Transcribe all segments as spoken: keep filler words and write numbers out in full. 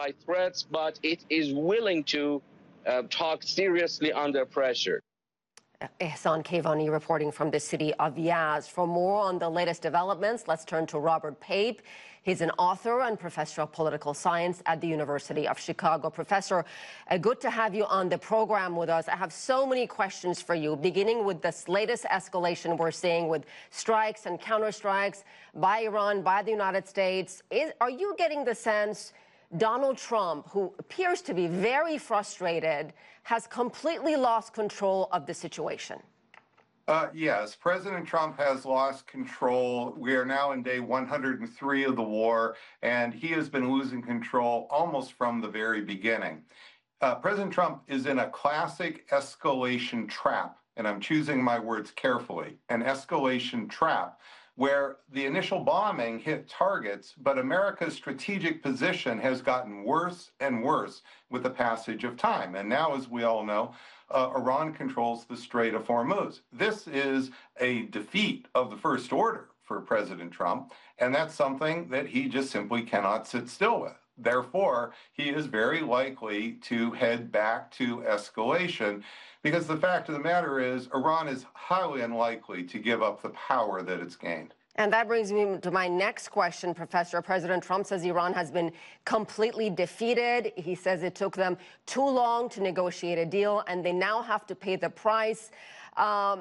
by threats, but it is willing to uh, talk seriously under pressure. Ehsan Kayvani reporting from the city of Yazd. For more on the latest developments, let's turn to Robert Pape. He's an author and professor of political science at the University of Chicago. Professor, uh, good to have you on the program with us. I have so many questions for you, beginning with this latest escalation we're seeing with strikes and counterstrikes by Iran, by the United States. Is, are you getting the sense Donald Trump, who appears to be very frustrated, has completely lost control of the situation? Uh, yes, President Trump has lost control. We are now in day one hundred three of the war, and he has been losing control almost from the very beginning. Uh, President Trump is in a classic escalation trap, and I'm choosing my words carefully, an escalation trap, where the initial bombing hit targets, but America's strategic position has gotten worse and worse with the passage of time. And now, as we all know, uh, Iran controls the Strait of Hormuz. This is a defeat of the First Order for President Trump, and that's something that he just simply cannot sit still with. Therefore, he is very likely to head back to escalation, because the fact of the matter is Iran is highly unlikely to give up the power that it's gained. And that brings me to my next question, Professor. President Trump says Iran has been completely defeated. He says it took them too long to negotiate a deal, and they now have to pay the price. Um,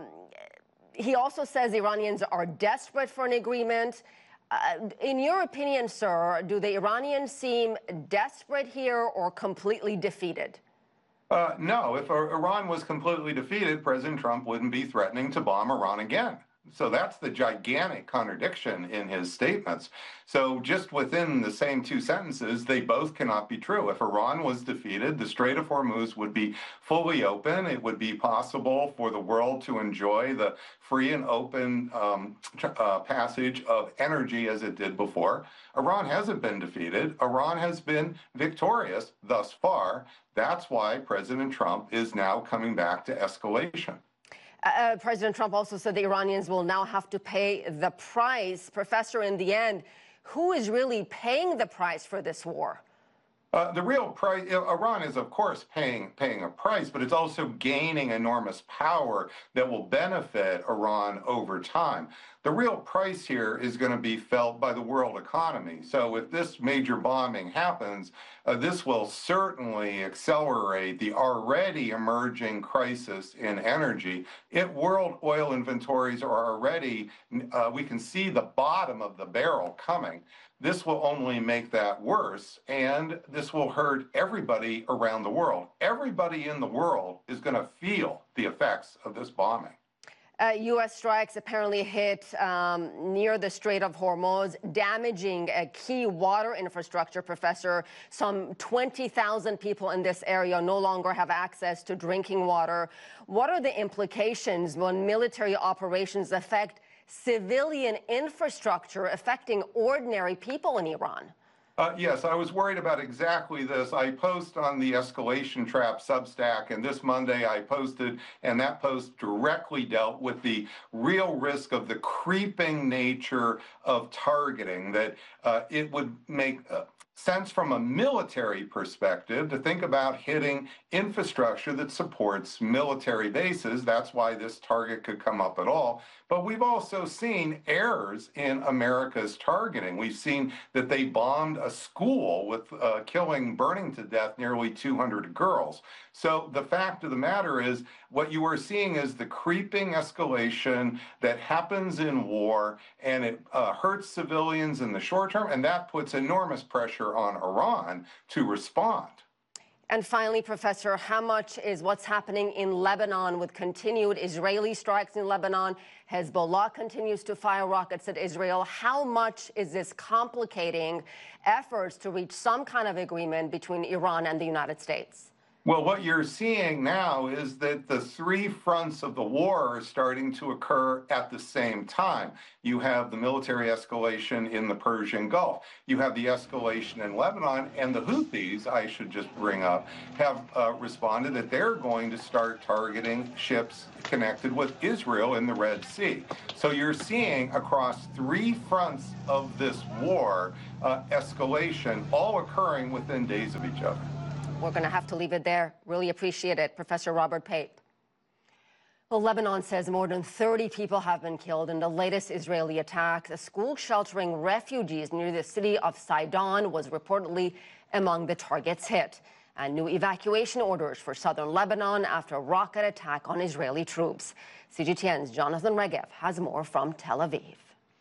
he also says Iranians are desperate for an agreement. Uh, in your opinion, sir, do the Iranians seem desperate here or completely defeated? Uh, no, if Iran was completely defeated, President Trump wouldn't be threatening to bomb Iran again. So that's the gigantic contradiction in his statements. So just within the same two sentences, they both cannot be true. If Iran was defeated, the Strait of Hormuz would be fully open. It would be possible for the world to enjoy the free and open um, uh, passage of energy as it did before. Iran hasn't been defeated. Iran has been victorious thus far. That's why President Trump is now coming back to escalation. Uh, President Trump also said the Iranians will now have to pay the price. Professor, in the end, who is really paying the price for this war? Uh, the real price, Iran is, of course, paying paying a price, but it's also gaining enormous power that will benefit Iran over time. The real price here is going to be felt by the world economy. So if this major bombing happens, uh, this will certainly accelerate the already emerging crisis in energy. If world oil inventories are already, uh, we can see the bottom of the barrel coming. This will only make that worse, and this will hurt everybody around the world. Everybody in the world is going to feel the effects of this bombing. Uh, U S strikes apparently hit um, near the Strait of Hormuz, damaging a key water infrastructure, Professor. Some twenty thousand people in this area no longer have access to drinking water. What are the implications when military operations affect civilian infrastructure, affecting ordinary people in Iran? Uh, yes, I was worried about exactly this. I post on the Escalation Trap Substack, and this Monday I posted, and that post directly dealt with the real risk of the creeping nature of targeting, that uh, it would make uh, sense from a military perspective to think about hitting infrastructure that supports military bases. That's why this target could come up at all. But we've also seen errors in America's targeting. We've seen that they bombed a school with uh, killing, burning to death nearly two hundred girls. So the fact of the matter is, what you are seeing is the creeping escalation that happens in war, and it uh, hurts civilians in the short term, and that puts enormous pressure on Iran to respond. And finally, Professor, how much is what's happening in Lebanon with continued Israeli strikes in Lebanon? Hezbollah continues to fire rockets at Israel. How much is this complicating efforts to reach some kind of agreement between Iran and the United States? Well, what you're seeing now is that the three fronts of the war are starting to occur at the same time. You have the military escalation in the Persian Gulf. You have the escalation in Lebanon, and the Houthis, I should just bring up, have uh, responded that they're going to start targeting ships connected with Israel in the Red Sea. So you're seeing across three fronts of this war uh, escalation all occurring within days of each other. We're going to have to leave it there. Really appreciate it, Professor Robert Pape. Well, Lebanon says more than thirty people have been killed in the latest Israeli attack. A school sheltering refugees near the city of Sidon was reportedly among the targets hit. And new evacuation orders for southern Lebanon after a rocket attack on Israeli troops. C G T N's Jonathan Regev has more from Tel Aviv.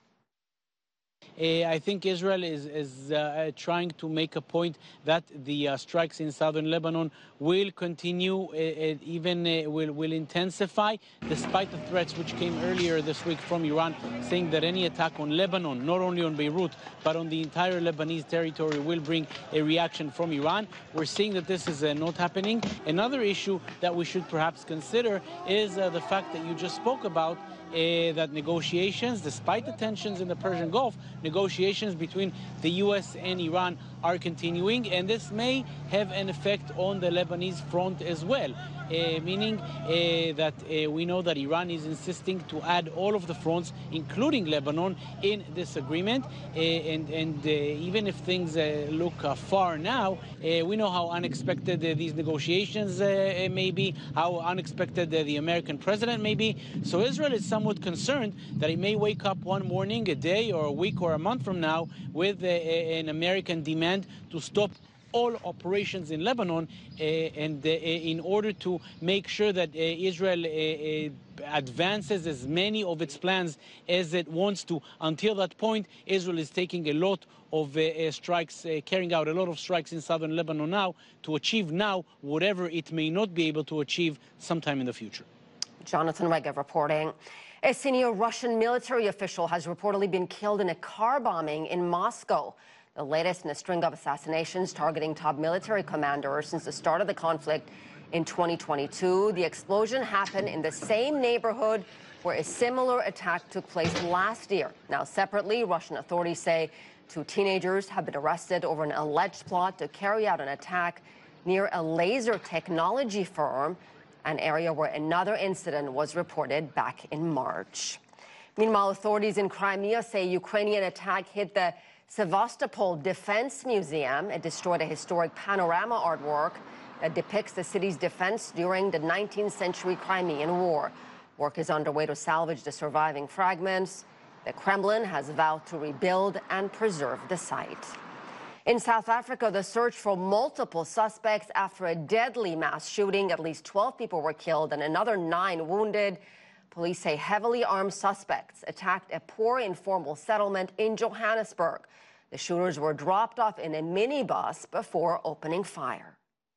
Uh, I think Israel is, is uh, trying to make a point that the uh, strikes in southern Lebanon will continue, uh, even uh, will, will intensify, despite the threats which came earlier this week from Iran, saying that any attack on Lebanon, not only on Beirut, but on the entire Lebanese territory, will bring a reaction from Iran. We're seeing that this is uh, not happening. Another issue that we should perhaps consider is uh, the fact that you just spoke about, Uh, that negotiations, despite the tensions in the Persian Gulf, negotiations between the U S and Iran are continuing, and this may have an effect on the Lebanese front as well. Uh, meaning uh, that uh, we know that Iran is insisting to add all of the fronts, including Lebanon, in this agreement. Uh, and and uh, even if things uh, look uh, far now, uh, we know how unexpected uh, these negotiations uh, may be, how unexpected uh, the American president may be. So Israel is somewhat concerned that it may wake up one morning, a day or a week or a month from now, with uh, an American demand to stop all operations in Lebanon, uh, and uh, in order to make sure that uh, Israel uh, uh, advances as many of its plans as it wants to. Until that point, Israel is taking a lot of uh, uh, strikes, uh, carrying out a lot of strikes in southern Lebanon now to achieve now whatever it may not be able to achieve sometime in the future. Jonathan Regev reporting. A senior Russian military official has reportedly been killed in a car bombing in Moscow. The latest in a string of assassinations targeting top military commanders since the start of the conflict in twenty twenty-two. The explosion happened in the same neighborhood where a similar attack took place last year. Now, separately, Russian authorities say two teenagers have been arrested over an alleged plot to carry out an attack near a laser technology firm, an area where another incident was reported back in March. Meanwhile, authorities in Crimea say Ukrainian attack hit the Sevastopol Defense Museum. It destroyed a historic panorama artwork that depicts the city's defense during the nineteenth century Crimean War. Work is underway to salvage the surviving fragments. The Kremlin has vowed to rebuild and preserve the site. In South Africa, the search for multiple suspects after a deadly mass shooting. At least twelve people were killed and another nine wounded. Police say heavily armed suspects attacked a poor informal settlement in Johannesburg. The shooters were dropped off in a minibus before opening fire.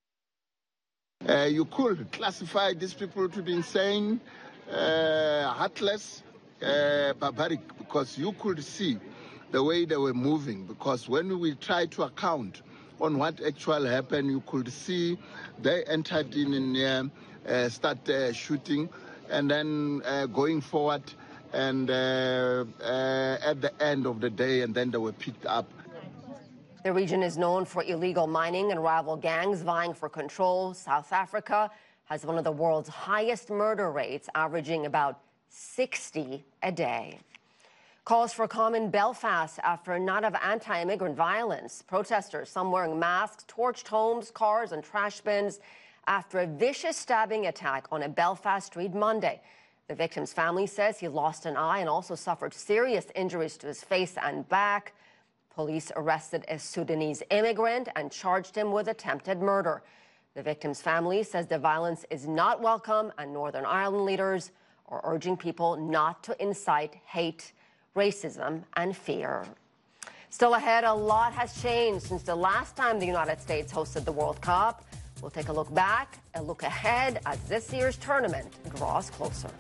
Uh, you could classify these people to be insane, uh, heartless, uh, barbaric, because you could see the way they were moving. Because when we try to account on what actually happened, you could see they entered in and uh, uh, start uh, shooting, and then uh, going forward, and uh, uh, at the end of the day, and then they were picked up. The region is known for illegal mining and rival gangs vying for control. South Africa has one of the world's highest murder rates, averaging about sixty a day. Calls for calm in Belfast after a night of anti-immigrant violence. Protesters, some wearing masks, torched homes, cars, and trash bins after a vicious stabbing attack on a Belfast street Monday. The victim's family says he lost an eye and also suffered serious injuries to his face and back. Police arrested a Sudanese immigrant and charged him with attempted murder. The victim's family says the violence is not welcome, and Northern Ireland leaders are urging people not to incite hate, racism, and fear. Still ahead, a lot has changed since the last time the United States hosted the World Cup. We'll take a look back, a look ahead as this year's tournament draws closer.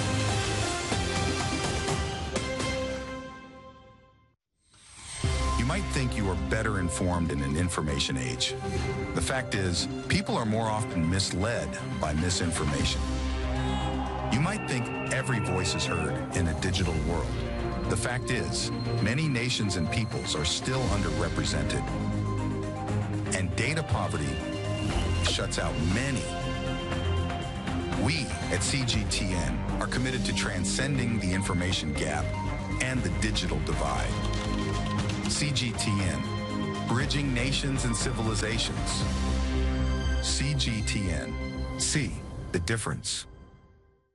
You might think you are better informed in an information age. The fact is, people are more often misled by misinformation. You might think every voice is heard in a digital world. The fact is, many nations and peoples are still underrepresented. And data poverty shuts out many. We at C G T N are committed to transcending the information gap and the digital divide. C G T N, bridging nations and civilizations. C G T N, see the difference.